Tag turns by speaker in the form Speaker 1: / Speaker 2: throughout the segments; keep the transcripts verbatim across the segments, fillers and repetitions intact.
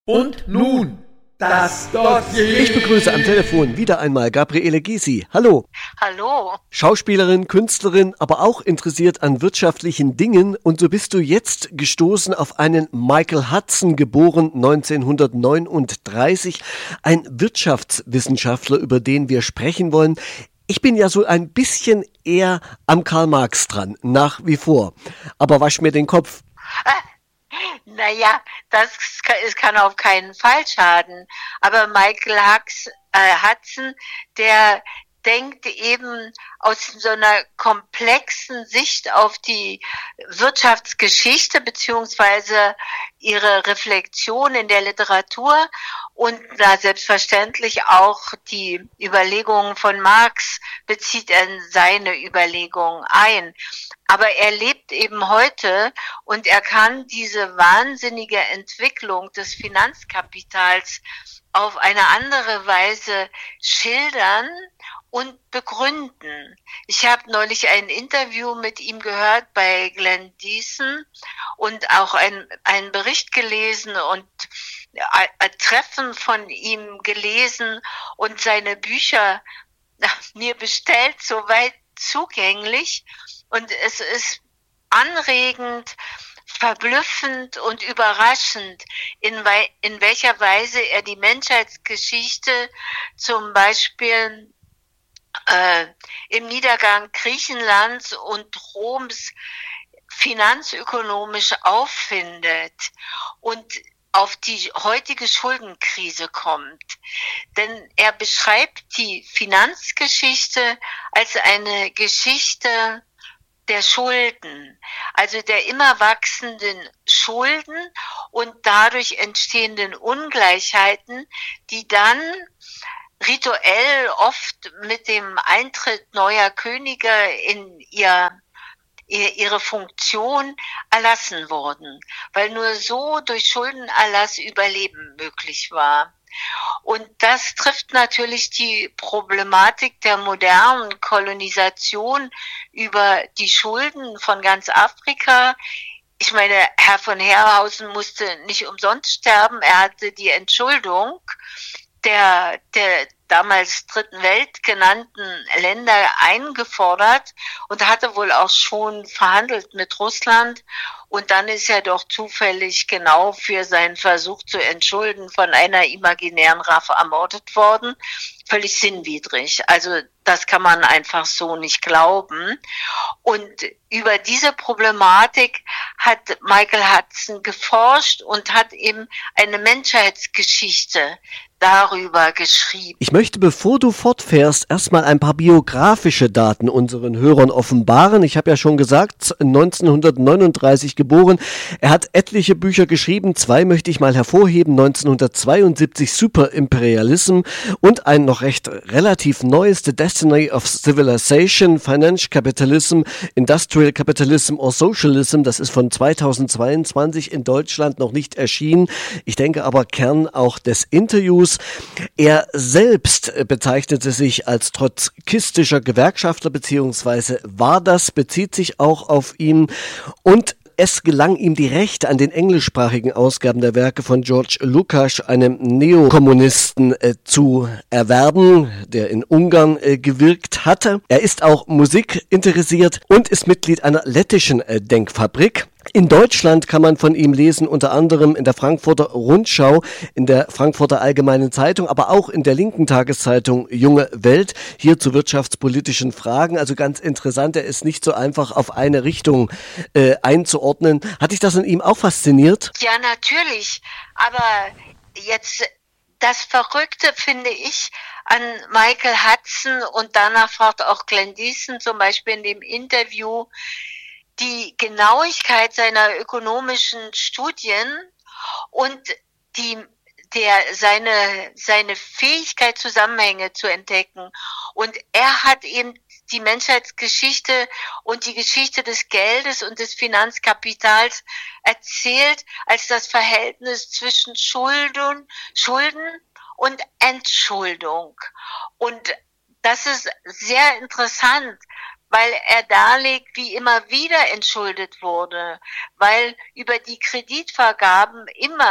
Speaker 1: Und nun das Dossier.
Speaker 2: Ich begrüße am Telefon wieder einmal Gabriele Gysi. Hallo.
Speaker 3: Hallo.
Speaker 2: Schauspielerin, Künstlerin, aber auch interessiert an wirtschaftlichen Dingen. Und so bist du jetzt gestoßen auf einen Michael Hudson, geboren neunzehnhundertneununddreißig. Ein Wirtschaftswissenschaftler, über den wir sprechen wollen. Ich bin ja so ein bisschen eher am Karl Marx dran, nach wie vor. Aber wasch mir den Kopf.
Speaker 3: Ah. Naja, das kann, es kann auf keinen Fall schaden. Aber Michael Hux, äh, Hudson, der denkt eben aus so einer komplexen Sicht auf die Wirtschaftsgeschichte beziehungsweise ihre Reflexion in der Literatur und da selbstverständlich auch die Überlegungen von Marx bezieht er in seine Überlegungen ein. Aber er lebt eben heute und er kann diese wahnsinnige Entwicklung des Finanzkapitals auf eine andere Weise schildern und begründen. Ich habe neulich ein Interview mit ihm gehört bei Glenn Deason und auch ein, einen Bericht gelesen und ein Treffen von ihm gelesen und seine Bücher mir bestellt, soweit zugänglich. Und es ist anregend, verblüffend und überraschend, in, wei- in welcher Weise er die Menschheitsgeschichte zum Beispiel äh, im Niedergang Griechenlands und Roms finanzökonomisch auffindet und auf die heutige Schuldenkrise kommt. Denn er beschreibt die Finanzgeschichte als eine Geschichte der Schulden, also der immer wachsenden Schulden und dadurch entstehenden Ungleichheiten, die dann rituell oft mit dem Eintritt neuer Könige in ihr ihre Funktion erlassen wurden, weil nur so durch Schuldenerlass Überleben möglich war. Und das trifft natürlich die Problematik der modernen Kolonisation über die Schulden von ganz Afrika. Ich meine, Herr von Herrhausen musste nicht umsonst sterben, er hatte die Entschuldung der, der damals Dritten Welt genannten Länder eingefordert und hatte wohl auch schon verhandelt mit Russland. Und dann ist er doch zufällig genau für seinen Versuch zu entschulden von einer imaginären Rache ermordet worden. Völlig sinnwidrig. Also das kann man einfach so nicht glauben. Und über diese Problematik hat Michael Hudson geforscht und hat eben eine Menschheitsgeschichte darüber geschrieben.
Speaker 2: Ich möchte, bevor du fortfährst, erstmal ein paar biografische Daten unseren Hörern offenbaren. Ich habe ja schon gesagt, neunzehnhundertneununddreißig geboren. Er hat etliche Bücher geschrieben. Zwei möchte ich mal hervorheben. neunzehnhundertzweiundsiebzig Superimperialism und ein noch recht relativ neues The Destiny of Civilization, Financial Capitalism, Industrial Capitalism or Socialism. Das ist von zweitausendzweiundzwanzig in Deutschland noch nicht erschienen. Ich denke aber Kern auch des Interviews. Er selbst bezeichnete sich als trotzkistischer Gewerkschafter, beziehungsweise war das, bezieht sich auch auf ihn, und es gelang ihm, die Rechte an den englischsprachigen Ausgaben der Werke von George Lukács, einem Neokommunisten, äh, zu erwerben, der in Ungarn äh, gewirkt hatte. Er ist auch Musik interessiert und ist Mitglied einer lettischen äh, Denkfabrik. In Deutschland kann man von ihm lesen, unter anderem in der Frankfurter Rundschau, in der Frankfurter Allgemeinen Zeitung, aber auch in der linken Tageszeitung Junge Welt, hier zu wirtschaftspolitischen Fragen. Also ganz interessant, er ist nicht so einfach auf eine Richtung äh, einzuordnen. Hat dich das an ihm auch fasziniert?
Speaker 3: Ja, natürlich. Aber jetzt das Verrückte finde ich an Michael Hudson und danach fragt auch Glenn Deason zum Beispiel in dem Interview, die Genauigkeit seiner ökonomischen Studien und die, der, seine, seine Fähigkeit, Zusammenhänge zu entdecken. Und er hat eben die Menschheitsgeschichte und die Geschichte des Geldes und des Finanzkapitals erzählt als das Verhältnis zwischen Schulden, Schulden und Entschuldung. Und das ist sehr interessant, weil er darlegt, wie immer wieder entschuldet wurde, weil über die Kreditvergaben immer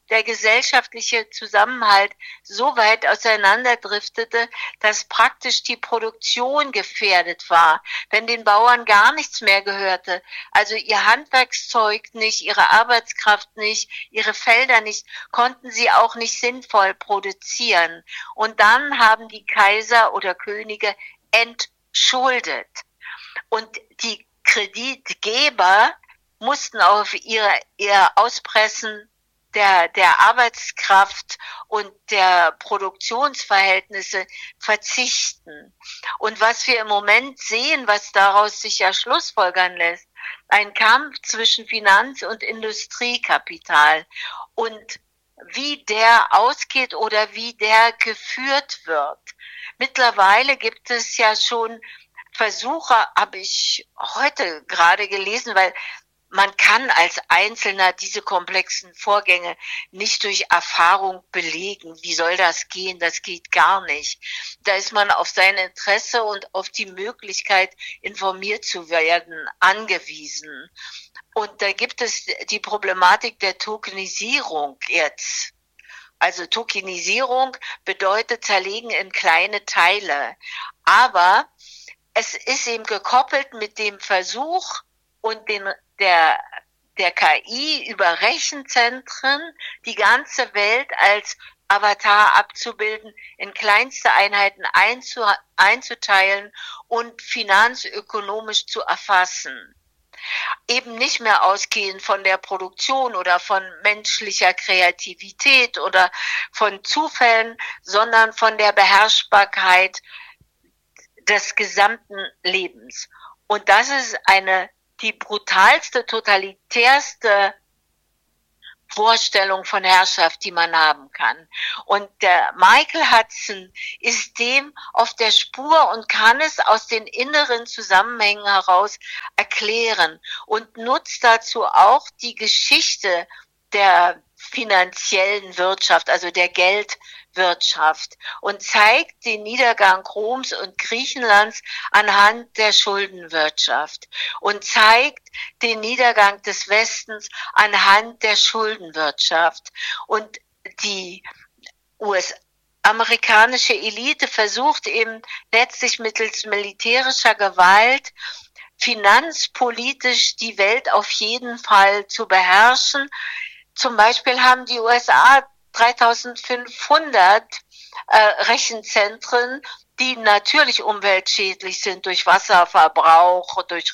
Speaker 3: der gesellschaftliche Zusammenhalt so weit auseinanderdriftete, dass praktisch die Produktion gefährdet war, wenn den Bauern gar nichts mehr gehörte, also ihr Handwerkszeug nicht, ihre Arbeitskraft nicht, ihre Felder nicht, konnten sie auch nicht sinnvoll produzieren. Und dann haben die Kaiser oder Könige entschuldet. Und die Kreditgeber mussten auf ihre, ihr Auspressen der, der Arbeitskraft und der Produktionsverhältnisse verzichten. Und was wir im Moment sehen, was daraus sich ja schlussfolgern lässt, ein Kampf zwischen Finanz- und Industriekapital. Und wie der ausgeht oder wie der geführt wird. Mittlerweile gibt es ja schon Versuche, habe ich heute gerade gelesen, weil man kann als Einzelner diese komplexen Vorgänge nicht durch Erfahrung belegen. Wie soll das gehen? Das geht gar nicht. Da ist man auf sein Interesse und auf die Möglichkeit, informiert zu werden, angewiesen. Und da gibt es die Problematik der Tokenisierung jetzt. Also Tokenisierung bedeutet zerlegen in kleine Teile. Aber es ist eben gekoppelt mit dem Versuch und den, der, der K I über Rechenzentren die ganze Welt als Avatar abzubilden, in kleinste Einheiten einzu, einzuteilen und finanzökonomisch zu erfassen. Eben nicht mehr ausgehend von der Produktion oder von menschlicher Kreativität oder von Zufällen, sondern von der Beherrschbarkeit des gesamten Lebens. Und das ist eine, die brutalste, totalitärste Vorstellung von Herrschaft, die man haben kann. Und der Michael Hudson ist dem auf der Spur und kann es aus den inneren Zusammenhängen heraus erklären und nutzt dazu auch die Geschichte der finanziellen Wirtschaft, also der Geldwirtschaft, und zeigt den Niedergang Roms und Griechenlands anhand der Schuldenwirtschaft und zeigt den Niedergang des Westens anhand der Schuldenwirtschaft. Und die U S-amerikanische Elite versucht eben letztlich mittels militärischer Gewalt finanzpolitisch die Welt auf jeden Fall zu beherrschen. Zum Beispiel haben die U S A dreitausendfünfhundert äh, Rechenzentren, die natürlich umweltschädlich sind durch Wasserverbrauch, durch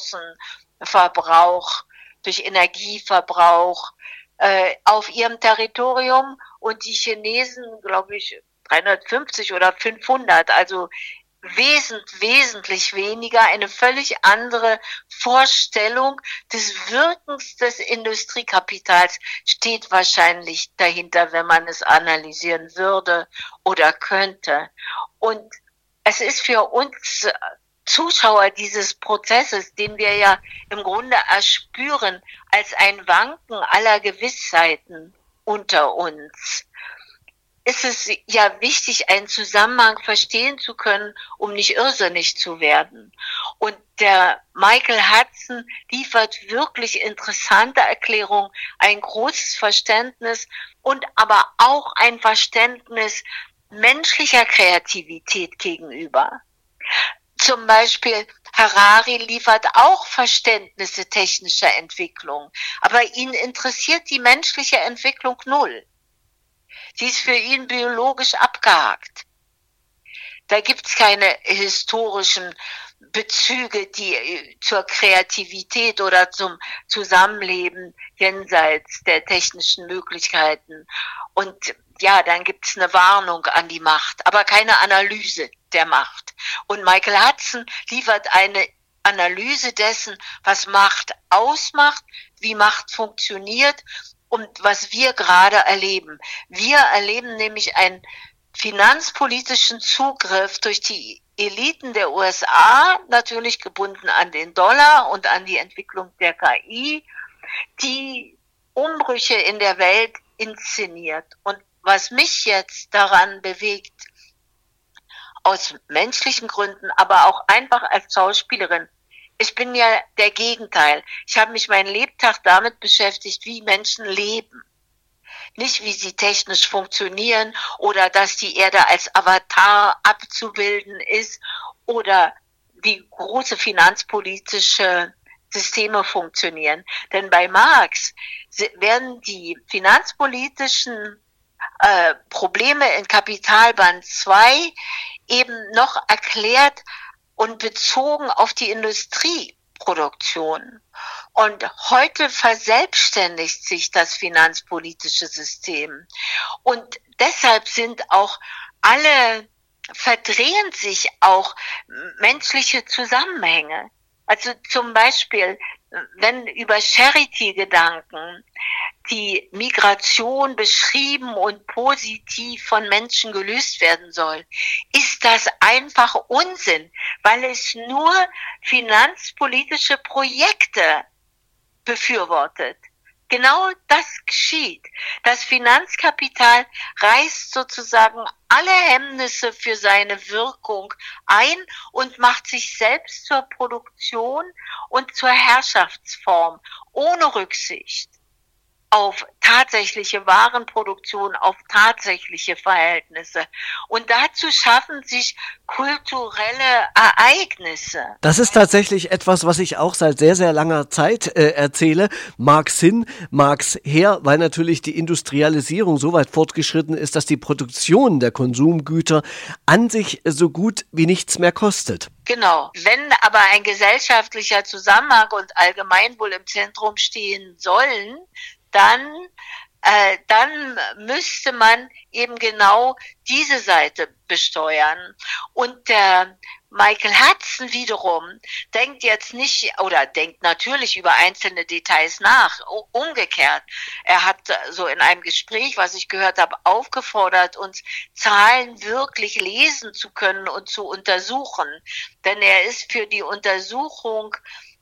Speaker 3: Ressourcenverbrauch, durch Energieverbrauch äh, auf ihrem Territorium, und die Chinesen, glaube ich, dreihundertfünfzig oder fünfhundert, also wesentlich, wesentlich weniger, eine völlig andere Vorstellung des Wirkens des Industriekapitals steht wahrscheinlich dahinter, wenn man es analysieren würde oder könnte. Und es ist für uns Zuschauer dieses Prozesses, den wir ja im Grunde erspüren, als ein Wanken aller Gewissheiten unter uns, ist es ja wichtig, einen Zusammenhang verstehen zu können, um nicht irrsinnig zu werden. Und der Michael Hudson liefert wirklich interessante Erklärungen, ein großes Verständnis und aber auch ein Verständnis menschlicher Kreativität gegenüber. Zum Beispiel Harari liefert auch Verständnisse technischer Entwicklung, aber ihn interessiert die menschliche Entwicklung null. Sie ist für ihn biologisch abgehakt. Da gibt's keine historischen Bezüge, die zur Kreativität oder zum Zusammenleben jenseits der technischen Möglichkeiten. Und ja, dann gibt's eine Warnung an die Macht, aber keine Analyse der Macht. Und Michael Hudson liefert eine Analyse dessen, was Macht ausmacht, wie Macht funktioniert und was wir gerade erleben. Wir erleben nämlich einen finanzpolitischen Zugriff durch die Eliten der U S A, natürlich gebunden an den Dollar und an die Entwicklung der K I, die Umbrüche in der Welt inszeniert. Und was mich jetzt daran bewegt, aus menschlichen Gründen, aber auch einfach als Schauspielerin, ich bin ja der Gegenteil. Ich habe mich meinen Lebtag damit beschäftigt, wie Menschen leben. nicht wie sie technisch funktionieren oder dass die Erde als Avatar abzubilden ist oder wie große finanzpolitische Systeme funktionieren. Denn bei Marx werden die finanzpolitischen äh, Probleme in Kapitalband zwei eben noch erklärt und bezogen auf die Industrieproduktion. Und heute verselbstständigt sich das finanzpolitische System. Und deshalb sind auch alle, verdrehen sich auch menschliche Zusammenhänge. Also zum Beispiel, wenn über Charity-Gedanken die Migration beschrieben und positiv von Menschen gelöst werden soll, ist das einfach Unsinn, weil es nur finanzpolitische Projekte befürwortet. Genau das geschieht. Das Finanzkapital reißt sozusagen alle Hemmnisse für seine Wirkung ein und macht sich selbst zur Produktion und zur Herrschaftsform ohne Rücksicht auf tatsächliche Warenproduktion, auf tatsächliche Verhältnisse. Und dazu schaffen sich kulturelle Ereignisse.
Speaker 2: Das ist tatsächlich etwas, was ich auch seit sehr, sehr langer Zeit äh, erzähle. Mag's hin, mag's her, weil natürlich die Industrialisierung so weit fortgeschritten ist, dass die Produktion der Konsumgüter an sich so gut wie nichts mehr kostet.
Speaker 3: Genau. Wenn aber ein gesellschaftlicher Zusammenhang und Allgemeinwohl im Zentrum stehen sollen, dann, äh, dann müsste man eben genau diese Seite besteuern. Und der Michael Hudson wiederum denkt jetzt nicht, oder denkt natürlich über einzelne Details nach, umgekehrt. Er hat so in einem Gespräch, was ich gehört habe, aufgefordert, uns Zahlen wirklich lesen zu können und zu untersuchen. Denn er ist für die Untersuchung